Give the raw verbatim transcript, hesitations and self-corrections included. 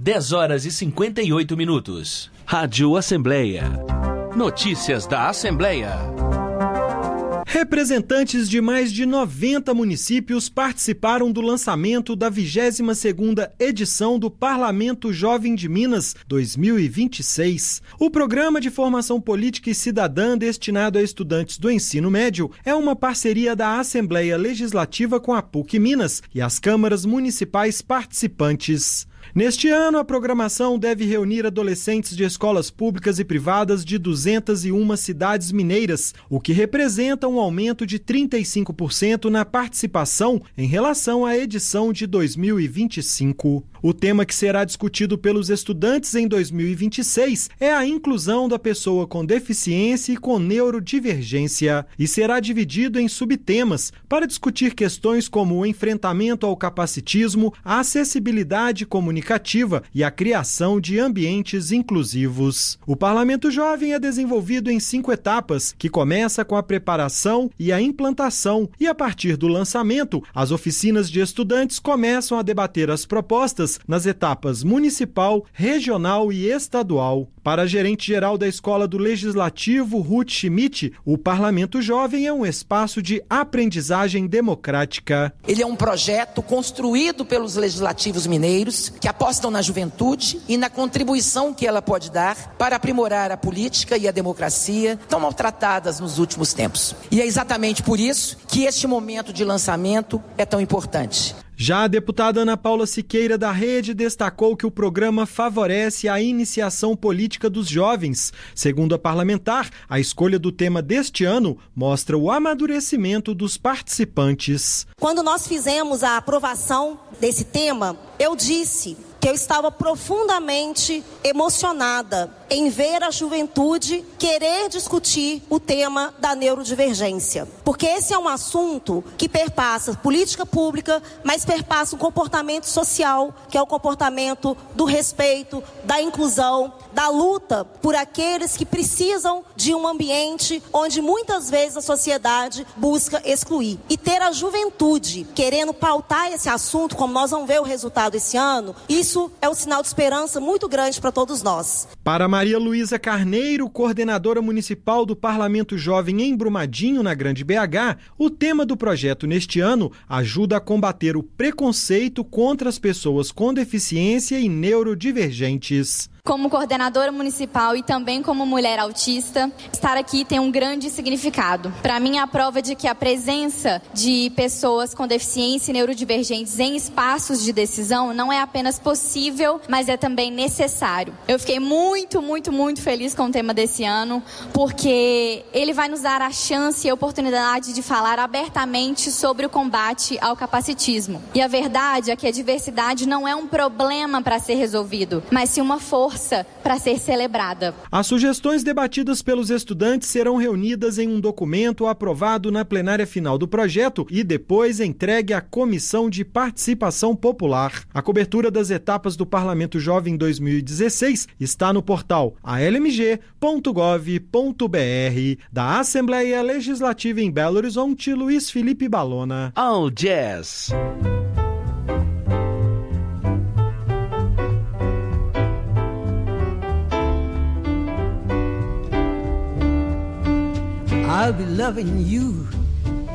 dez horas e cinquenta e oito minutos. Rádio Assembleia. Notícias da Assembleia. Representantes de mais de noventa municípios participaram do lançamento da vigésima segunda edição do Parlamento Jovem de Minas dois mil e vinte e seis. O programa de formação política e cidadã destinado a estudantes do ensino médio é uma parceria da Assembleia Legislativa com a PUC Minas e as câmaras municipais participantes. Neste ano, a programação deve reunir adolescentes de escolas públicas e privadas de duzentas e uma cidades mineiras, o que representa um aumento de trinta e cinco por cento na participação em relação à edição de dois mil e vinte e cinco. O tema que será discutido pelos estudantes em dois mil e vinte e seis é a inclusão da pessoa com deficiência e com neurodivergência, e será dividido em subtemas para discutir questões como o enfrentamento ao capacitismo, a acessibilidade comunicativa e a criação de ambientes inclusivos. O Parlamento Jovem é desenvolvido em cinco etapas, que começa com a preparação e a implantação, e a partir do lançamento, as oficinas de estudantes começam a debater as propostas nas etapas municipal, regional e estadual. Para a gerente-geral da Escola do Legislativo, Ruth Schmidt, o Parlamento Jovem é um espaço de aprendizagem democrática. Ele é um projeto construído pelos legislativos mineiros que apostam na juventude e na contribuição que ela pode dar para aprimorar a política e a democracia tão maltratadas nos últimos tempos. E é exatamente por isso que este momento de lançamento é tão importante. Já a deputada Ana Paula Siqueira da Rede destacou que o programa favorece a iniciação política dos jovens. Segundo a parlamentar, a escolha do tema deste ano mostra o amadurecimento dos participantes. Quando nós fizemos a aprovação desse tema, eu disse que eu estava profundamente emocionada em ver a juventude querer discutir o tema da neurodivergência. Porque esse é um assunto que perpassa política pública, mas perpassa um comportamento social, que é o comportamento do respeito, da inclusão, da luta por aqueles que precisam de um ambiente onde muitas vezes a sociedade busca excluir. E ter a juventude querendo pautar esse assunto, como nós vamos ver o resultado esse ano, isso é um sinal de esperança muito grande para todos nós. Para Maria Luísa Carneiro, coordenadora municipal do Parlamento Jovem em Brumadinho, na Grande B H, o tema do projeto neste ano ajuda a combater o preconceito contra as pessoas com deficiência e neurodivergentes. Como coordenadora municipal e também como mulher autista, estar aqui tem um grande significado. Para mim, é a prova de que a presença de pessoas com deficiência e neurodivergentes em espaços de decisão não é apenas possível, mas é também necessário. Eu fiquei muito, muito, muito feliz com o tema desse ano, porque ele vai nos dar a chance e a oportunidade de falar abertamente sobre o combate ao capacitismo. E a verdade é que a diversidade não é um problema para ser resolvido, mas sim uma força para ser celebrada. As sugestões debatidas pelos estudantes serão reunidas em um documento aprovado na plenária final do projeto e depois entregue à Comissão de Participação Popular. A cobertura das etapas do Parlamento Jovem dois mil e dezesseis está no portal a l m g ponto gov ponto b r. Da Assembleia Legislativa em Belo Horizonte, Luiz Felipe Balona. All Jazz. I'll be loving you